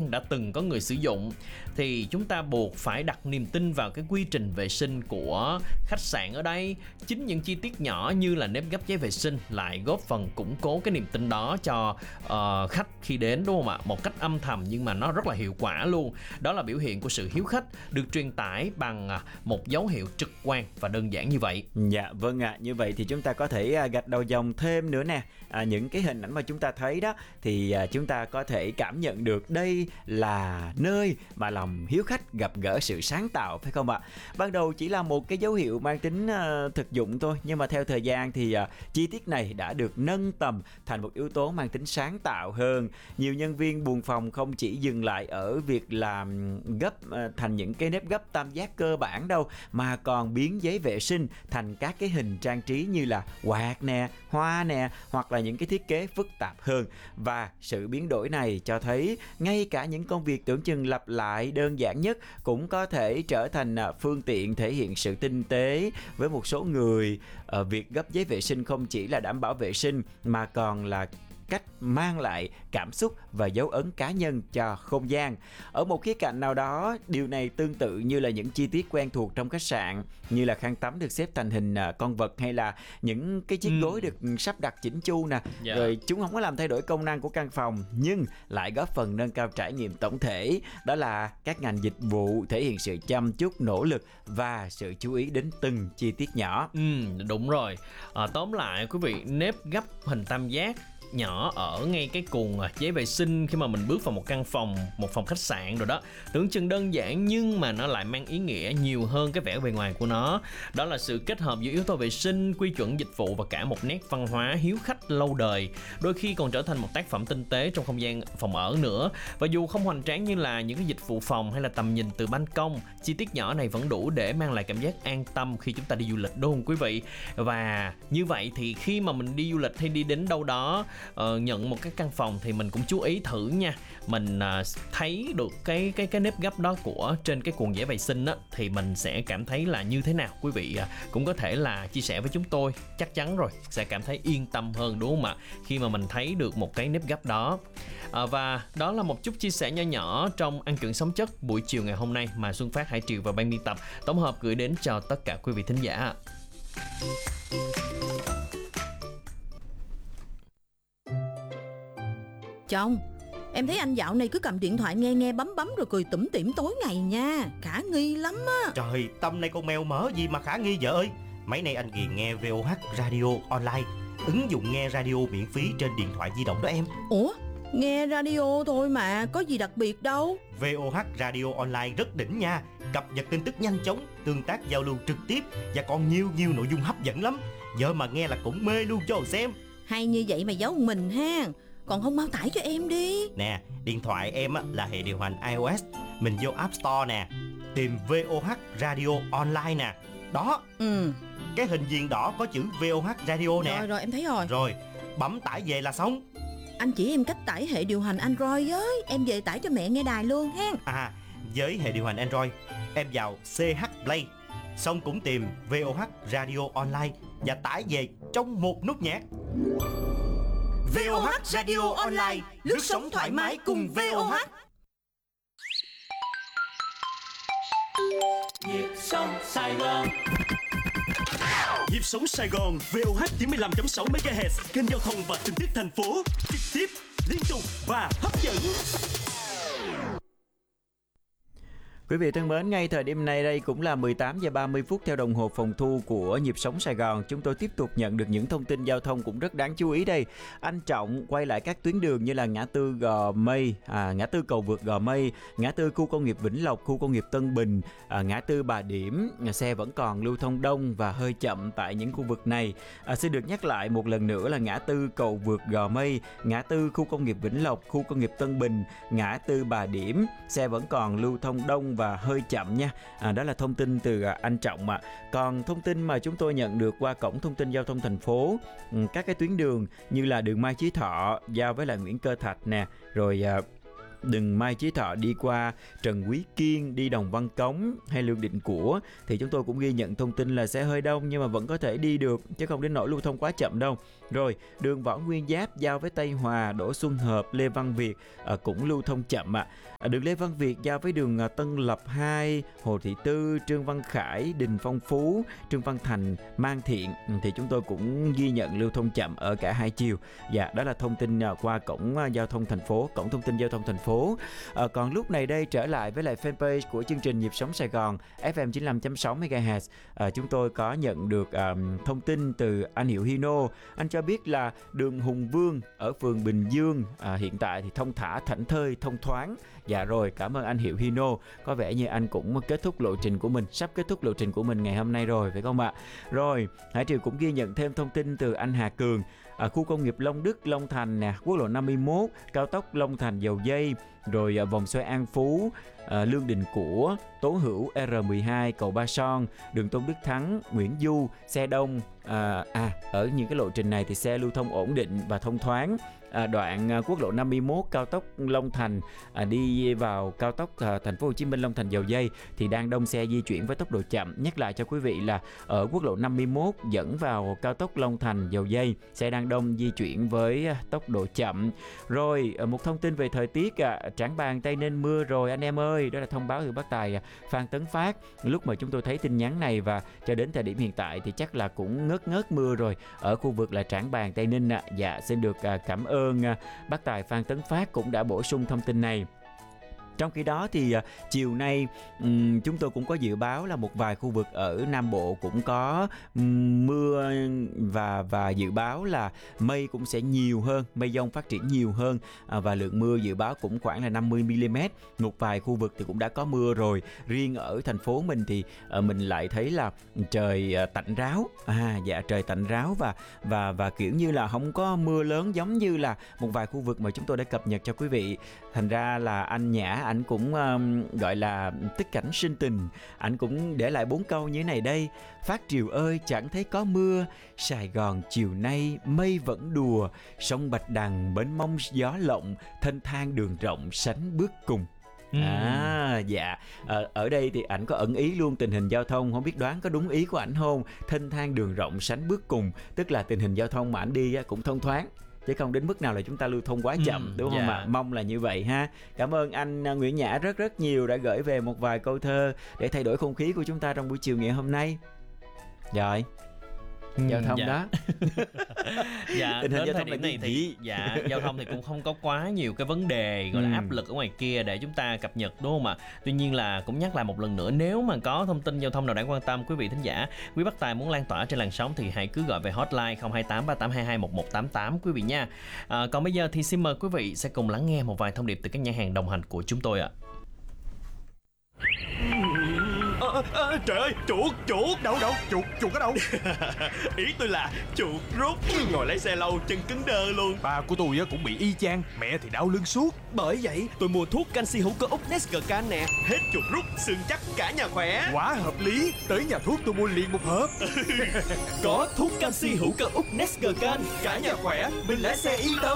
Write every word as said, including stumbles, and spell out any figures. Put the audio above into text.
quen, đã từng có người sử dụng, thì chúng ta buộc phải đặt niềm tin vào cái quy trình vệ sinh của khách sạn ở đây. Chính những chi tiết nhỏ như là nếp gấp giấy vệ sinh lại góp phần củng cố cái niềm tin đó cho uh, khách khi đến, đúng không ạ? Một cách âm thầm nhưng mà nó rất là hiệu quả luôn. Đó là biểu hiện của sự hiếu khách được truyền tải bằng một dấu hiệu trực quan và đơn giản như vậy. Dạ vâng ạ, à, như vậy thì chúng ta có thể gạch đầu dòng thêm nữa nè. À, những cái hình ảnh mà chúng ta thấy đó thì à, chúng ta có thể cảm nhận được đây là nơi mà lòng hiếu khách gặp gỡ sự sáng tạo, phải không ạ? Ban đầu chỉ là một cái dấu hiệu mang tính uh, thực dụng thôi, nhưng mà theo thời gian thì uh, chi tiết này đã được nâng tầm thành một yếu tố mang tính sáng tạo hơn. Nhiều nhân viên buồng phòng không chỉ dừng lại ở việc làm gấp uh, thành những cái nếp gấp tam giác cơ bản đâu, mà còn biến giấy vệ sinh thành các cái hình trang trí như là quạt nè, hoa nè, hoặc là những cái thiết kế phức tạp hơn. Và sự biến đổi này cho thấy ngay cả những công việc tưởng chừng lặp lại đơn giản nhất cũng có thể trở thành phương tiện thể hiện sự tinh tế. Với một số người, việc gấp giấy vệ sinh không chỉ là đảm bảo vệ sinh mà còn là cách mang lại cảm xúc và dấu ấn cá nhân cho không gian. Ở một khía cạnh nào đó, điều này tương tự như là những chi tiết quen thuộc trong khách sạn, như là khăn tắm được xếp thành hình con vật, hay là những cái chiếc ừ. gối được sắp đặt chỉnh chu nè. Yeah. Rồi chúng không có làm thay đổi công năng của căn phòng, nhưng lại góp phần nâng cao trải nghiệm tổng thể. Đó là các ngành dịch vụ thể hiện sự chăm chút, nỗ lực và sự chú ý đến từng chi tiết nhỏ. Ừ, đúng rồi. À, tóm lại quý vị, nếp gấp hình tam giác nhỏ ở ngay cái cuộn giấy vệ sinh khi mà mình bước vào một căn phòng, một phòng khách sạn rồi đó, tưởng chừng đơn giản nhưng mà nó lại mang ý nghĩa nhiều hơn cái vẻ bề ngoài của nó. Đó là sự kết hợp giữa yếu tố vệ sinh, quy chuẩn dịch vụ và cả một nét văn hóa hiếu khách lâu đời, đôi khi còn trở thành một tác phẩm tinh tế trong không gian phòng ở nữa. Và dù không hoành tráng như là những cái dịch vụ phòng hay là tầm nhìn từ ban công, chi tiết nhỏ này vẫn đủ để mang lại cảm giác an tâm khi chúng ta đi du lịch, đúng không quý vị? Và như vậy thì khi mà mình đi du lịch hay đi đến đâu đó, Uh, nhận một cái căn phòng thì mình cũng chú ý thử nha. Mình uh, thấy được cái cái cái nếp gấp đó của trên cái cuộn giấy vệ sinh á, thì mình sẽ cảm thấy là như thế nào? Quý vị uh, cũng có thể là chia sẻ với chúng tôi. Chắc chắn rồi, sẽ cảm thấy yên tâm hơn, đúng không ạ? Khi mà mình thấy được một cái nếp gấp đó. uh, Và đó là một chút chia sẻ nho nhỏ trong Ăn Chuẩn Sống Chất buổi chiều ngày hôm nay mà Xuân Phát, Hải Triều và ban biên tập tổng hợp gửi đến cho tất cả quý vị thính giả. Chồng, em thấy anh dạo này cứ cầm điện thoại nghe nghe bấm bấm rồi cười tủm tỉm tối ngày nha. Khả nghi lắm á. Trời, tâm này con mèo mỡ gì mà khả nghi vợ ơi. Mấy nay anh ghiền nghe vê o hát Radio Online, ứng dụng nghe radio miễn phí trên điện thoại di động đó em. Ủa, nghe radio thôi mà, có gì đặc biệt đâu. vê o hát Radio Online rất đỉnh nha. Cập nhật tin tức nhanh chóng, tương tác giao lưu trực tiếp và còn nhiều nhiều nội dung hấp dẫn lắm. Vợ mà nghe là cũng mê luôn cho xem. Hay như vậy mà giấu mình ha. Còn không mau tải cho em đi. Nè, điện thoại em á, là hệ điều hành iOS. Mình vô App Store nè, tìm vê o hát Radio Online nè. Đó. Ừ. Cái hình viền đỏ có chữ vê o hát Radio nè. Rồi rồi, em thấy rồi. Rồi, bấm tải về là xong. Anh chỉ em cách tải hệ điều hành Android với. Em về tải cho mẹ nghe đài luôn ha. À, với hệ điều hành Android, em vào xê hát Play, xong cũng tìm vê o hát Radio Online và tải về trong một nút nhạc. vê o hát Radio Online, lướt sóng thoải mái cùng vê o hát. Nhịp sống Sài Gòn. Nhịp sống Sài Gòn, vê o hát chín mươi lăm chấm sáu mê ga héc, kênh giao thông và tin tức thành phố, trực tiếp, liên tục và hấp dẫn. Quý vị thân mến, ngay thời điểm này đây cũng là mười tám giờ ba mươi phút theo đồng hồ phòng thu của Nhịp Sống Sài Gòn. Chúng tôi tiếp tục nhận được những thông tin giao thông cũng rất đáng chú ý đây. Anh Trọng quay lại các tuyến đường như là ngã tư Gò Mây, à, ngã tư cầu vượt Gò Mây, ngã tư khu công nghiệp Vĩnh Lộc, khu công nghiệp Tân Bình, à, ngã tư Bà Điểm. Xe vẫn còn lưu thông đông và hơi chậm tại những khu vực này. À, xin được nhắc lại một lần nữa là ngã tư cầu vượt Gò Mây, ngã tư khu công nghiệp Vĩnh Lộc, khu công nghiệp Tân Bình, ngã tư Bà Điểm. Xe vẫn còn lưu thông đông và hơi chậm nha. À, đó là thông tin từ à, anh Trọng ạ. À. Còn thông tin mà chúng tôi nhận được qua cổng thông tin giao thông thành phố, các cái tuyến đường như là đường Mai Chí Thọ giao với lại Nguyễn Cơ Thạch nè, rồi à, Đừng Mai Chí Thọ đi qua Trần Quý Kiên, đi Đồng Văn Cống hay Lương Định Của thì chúng tôi cũng ghi nhận thông tin là sẽ hơi đông, nhưng mà vẫn có thể đi được chứ không đến nỗi lưu thông quá chậm đâu. Rồi đường Võ Nguyên Giáp giao với Tây Hòa, Đỗ Xuân Hợp, Lê Văn Việt à, cũng lưu thông chậm ạ. À. Đường Lê Văn Việt giao với đường Tân Lập hai, Hồ Thị Tư, Trương Văn Khải, Đình Phong Phú, Trương Văn Thành, Mang Thiện thì chúng tôi cũng ghi nhận lưu thông chậm ở cả hai chiều. Dạ, đó là thông tin qua cổng giao thông thành phố, cổng thông tin giao thông thành phố. À, còn lúc này đây trở lại với lại fanpage của chương trình Nhịp Sống Sài Gòn ép em chín mươi lăm chấm sáu mê ga héc. À, chúng tôi có nhận được um, thông tin từ anh Hiệu Hino. Anh cho biết là đường Hùng Vương ở phường Bình Dương à, hiện tại thì thông thả, thảnh thơi, thông thoáng. Dạ rồi, cảm ơn anh Hiệu Hino. Có vẻ như anh cũng kết thúc lộ trình của mình, sắp kết thúc lộ trình của mình ngày hôm nay rồi, phải không ạ? Rồi, Hải Triều cũng ghi nhận thêm thông tin từ anh Hà Cường. À, khu công nghiệp Long Đức, Long Thành nè, quốc lộ năm mươi mốt, cao tốc Long Thành Dầu Dây, rồi à, vòng xoay An Phú, à, Lương Đình Của, Tố Hữu, R mười hai, cầu Ba Son, đường Tôn Đức Thắng, Nguyễn Du, xe đông. À, à, ở những cái lộ trình này thì xe lưu thông ổn định và thông thoáng. À, đoạn à, quốc lộ năm mươi mốt, cao tốc Long Thành à, đi vào cao tốc à, thành phố Hồ Chí Minh Long Thành Dầu Dây thì đang đông xe di chuyển với tốc độ chậm. Nhắc lại cho quý vị là ở quốc lộ năm mươi mốt dẫn vào cao tốc Long Thành Dầu Dây, xe đang đông di chuyển với à, tốc độ chậm. Rồi à, một thông tin về thời tiết, à, Trảng Bàng Tây Ninh mưa rồi anh em ơi. Đó là thông báo từ bác tài à, Phan Tấn Phát. Lúc mà chúng tôi thấy tin nhắn này và cho đến thời điểm hiện tại thì chắc là cũng ngớt ngớt mưa rồi ở khu vực là Trảng Bàng Tây Ninh ạ. À. Dạ, xin được à, cảm ơn ơn bác tài Phan Tấn Phát cũng đã bổ sung thông tin này. Trong khi đó thì uh, chiều nay um, chúng tôi cũng có dự báo là một vài khu vực ở Nam Bộ cũng có um, mưa và và dự báo là mây cũng sẽ nhiều hơn, mây dông phát triển nhiều hơn uh, và lượng mưa dự báo cũng khoảng là năm mươi mi-li-mét. Một vài khu vực thì cũng đã có mưa rồi. Riêng ở thành phố mình thì uh, mình lại thấy là trời uh, tạnh ráo, à dạ trời tạnh ráo và và và kiểu như là không có mưa lớn giống như là một vài khu vực mà chúng tôi đã cập nhật cho quý vị. Thành ra là anh Nhã ảnh cũng um, gọi là tích cảnh sinh tình, ảnh cũng để lại bốn câu như thế này đây: Phát Triều ơi chẳng thấy có mưa, Sài Gòn chiều nay mây vẫn đùa, sông Bạch Đằng bến mông gió lộng, thênh thang đường rộng sánh bước cùng. Ừ. À dạ, ở, ở đây thì ảnh có ẩn ý luôn tình hình giao thông, không biết đoán có đúng ý của ảnh không? Thênh thang đường rộng sánh bước cùng, tức là tình hình giao thông mà ảnh đi cũng thông thoáng, chứ không đến mức nào là chúng ta lưu thông quá chậm, ừ, đúng không ạ? Yeah. Mong là như vậy ha. Cảm ơn anh Nguyễn Nhã rất rất nhiều đã gửi về một vài câu thơ để thay đổi không khí của chúng ta trong buổi chiều ngày hôm nay. Rồi, giao thông dạ. đó. Dạ, tình hình đến giao thời thông điểm này thì gì? Dạ, giao thông thì cũng không có quá nhiều cái vấn đề gọi là ừ. áp lực ở ngoài kia để chúng ta cập nhật, đúng không ạ? Tuy nhiên là cũng nhắc lại một lần nữa, nếu mà có thông tin giao thông nào đáng quan tâm, quý vị thính giả, quý bác tài muốn lan tỏa trên làn sóng thì hãy cứ gọi về hotline không hai tám ba tám hai hai một một tám tám quý vị nha. À, còn bây giờ thì xin mời quý vị sẽ cùng lắng nghe một vài thông điệp từ các nhãn hàng đồng hành của chúng tôi ạ. À, à, trời ơi, chuột, chuột. Đâu đâu, chuột, chuột ở đâu? Ý tôi là chuột rút. Ngồi lái xe lâu, chân cứng đơ luôn. Ba của tôi cũng bị y chang, mẹ thì đau lưng suốt. Bởi vậy, tôi mua thuốc canxi hữu cơ Úc Nescacan nè. Hết chuột rút, xương chắc, cả nhà khỏe. Quá hợp lý, tới nhà thuốc tôi mua liền một hộp. Có thuốc canxi hữu cơ Úc Nescacan, cả nhà khỏe, mình lái xe yên tâm.